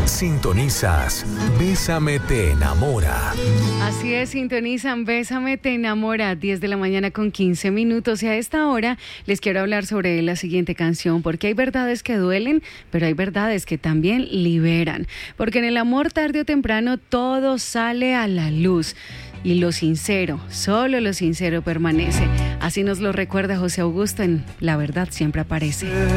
Sintonizas Bésame te enamora. Así es, sintonizan Bésame te enamora, 10 de la mañana con 15 minutos. Y a esta hora les quiero hablar sobre la siguiente canción, porque hay verdades que duelen, pero hay verdades que también liberan. Porque en el amor tarde o temprano todo sale a la luz. Y lo sincero, solo lo sincero permanece. Así nos lo recuerda José Augusto en La Verdad Siempre Aparece.